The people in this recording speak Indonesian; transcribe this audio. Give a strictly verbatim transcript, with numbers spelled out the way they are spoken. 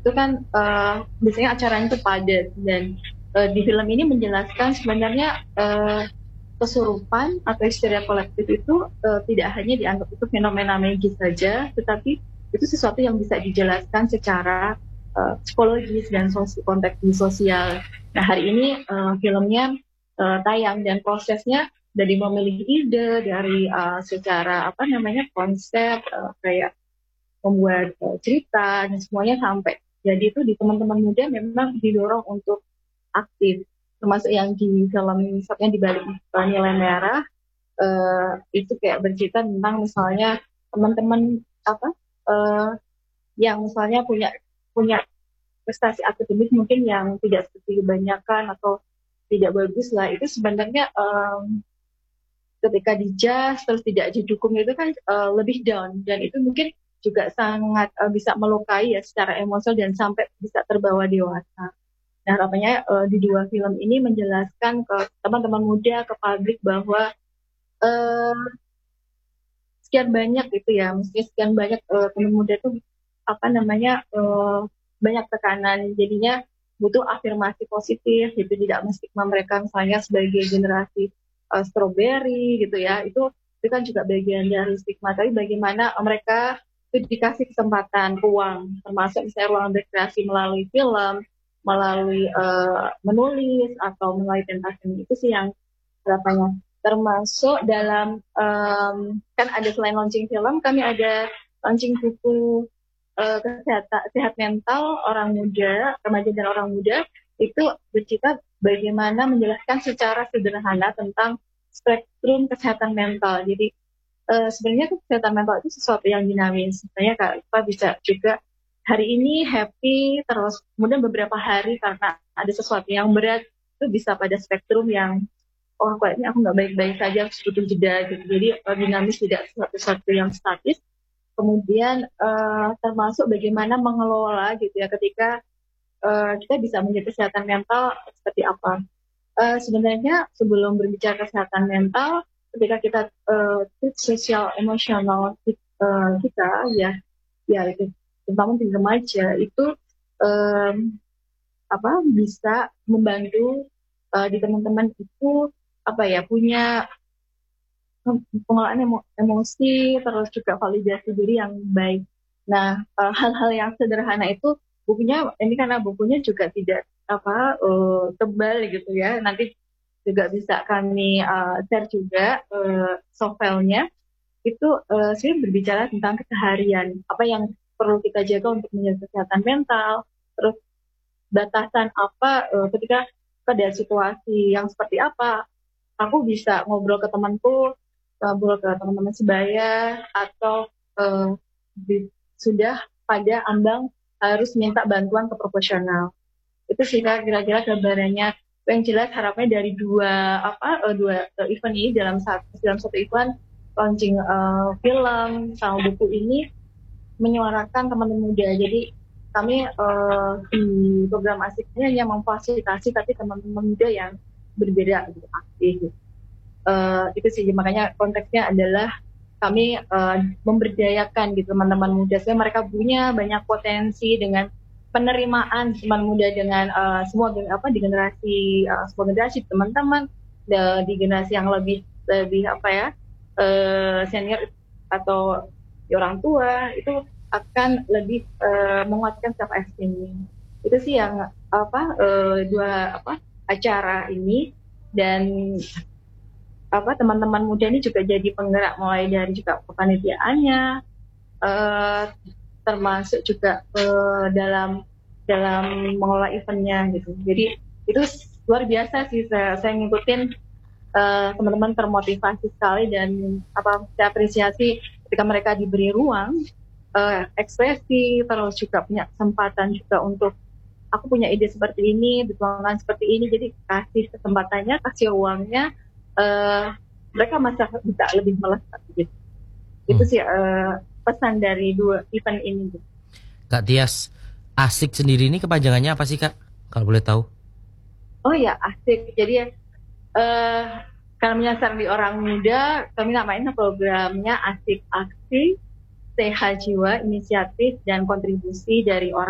itu kan uh, biasanya acaranya itu padat dan uh, di film ini menjelaskan sebenarnya uh, kesurupan atau histeria kolektif itu uh, tidak hanya dianggap itu fenomena magis saja, tetapi itu sesuatu yang bisa dijelaskan secara uh, psikologis dan sos- konteks sosial. Nah hari ini uh, filmnya uh, tayang dan prosesnya dari memilih ide, dari uh, secara apa namanya konsep uh, kayak membuat uh, cerita dan semuanya sampai jadi itu di teman-teman muda memang didorong untuk aktif, termasuk yang di film misalnya di balik nilai merah uh, itu kayak bercerita tentang misalnya teman-teman apa uh, yang misalnya punya punya prestasi akademik mungkin yang tidak seperti kebanyakan atau tidak bagus lah, itu sebenarnya um, ketika dijudge terus tidak didukung itu kan uh, lebih down dan itu mungkin juga sangat uh, bisa melukai ya secara emosional dan sampai bisa terbawa dewasa. Nah, harapannya uh, di dua film ini menjelaskan ke teman-teman muda, ke publik bahwa uh, sekian banyak gitu ya, mesti sekian banyak uh, teman muda itu apa namanya uh, banyak tekanan, jadinya butuh afirmasi positif gitu, tidak menstigma mereka misalnya sebagai generasi uh, strawberry gitu ya, itu itu kan juga bagian dari stigma, tapi bagaimana mereka itu dikasih kesempatan ruang, termasuk misalnya ruang berkreasi melalui film, melalui uh, menulis atau melalui pentas seni, itu sih yang harapannya. Termasuk dalam um, kan ada selain launching film, kami ada launching buku uh, kesehatan sehat mental orang muda, remaja dan orang muda, itu bercerita bagaimana menjelaskan secara sederhana tentang spektrum kesehatan mental. Jadi uh, sebenarnya kesehatan mental itu sesuatu yang dinamis. Misalnya kita bisa juga hari ini happy, terus kemudian beberapa hari karena ada sesuatu yang berat itu bisa pada spektrum yang oh kayaknya aku nggak baik-baik saja, harus butuh jeda gitu. Jadi uh, dinamis, tidak sesuatu yang statis. Kemudian uh, termasuk bagaimana mengelola gitu ya ketika uh, kita bisa menjaga kesehatan mental seperti apa. Uh, sebenarnya sebelum berbicara kesehatan mental, ketika kita uh, sosial emosional uh, kita ya ya itu terutama di remaja itu um, apa bisa membantu uh, di teman-teman itu apa ya punya pengelolaan emo emosi terus juga validasi diri yang baik. Nah uh, hal-hal yang sederhana itu bukunya ini karena bukunya juga tidak apa uh, tebal gitu ya, nanti juga bisa kami uh, share juga uh, soft file-nya itu uh, sebenarnya berbicara tentang keseharian apa yang perlu kita jaga untuk menjaga kesehatan mental, terus batasan apa uh, ketika pada situasi yang seperti apa aku bisa ngobrol ke temanku, ngobrol ke teman-teman sebaya, atau uh, di, sudah pada ambang harus minta bantuan ke profesional. Itu sih kira-kira gambarannya. Yang jelas harapannya dari dua apa uh, dua uh, event ini dalam satu dalam satu event launching uh, film sama buku ini menyuarakan teman-teman muda. Jadi kami uh, di program asiknya hanya memfasilitasi tapi teman-teman muda yang berbeda gitu, aktif. Uh, itu sih makanya konteksnya adalah kami uh, memberdayakan gitu teman-teman muda supaya mereka punya banyak potensi dengan penerimaan teman muda dengan uh, semua apa di generasi uh, semua generasi teman-teman de, di generasi yang lebih lebih apa ya uh, senior atau di orang tua itu akan lebih uh, menguatkan self esteem. Itu sih yang apa uh, dua apa acara ini dan apa teman-teman muda ini juga jadi penggerak mulai dari juga kepanitiaannya uh, termasuk juga uh, dalam dalam mengelola eventnya gitu. Jadi itu luar biasa sih saya, saya ngikutin uh, teman-teman termotivasi sekali dan apa saya apresiasi ketika mereka diberi ruang uh, ekspresi terus juga punya kesempatan juga untuk aku punya ide seperti ini, dituangkan seperti ini, jadi kasih kesempatannya, kasih ruangnya, uh, mereka masih bisa lebih melesat gitu. Hmm. Itu sih uh, pesan dari dua event ini. Gitu. Kak Tias, asik sendiri ini kepanjangannya apa sih Kak? Kalau boleh tahu? Oh ya asik, jadi uh, karena menyasar di orang muda, kami namain programnya Asik Aksi, Sehat Jiwa, Inisiatif dan Kontribusi dari orang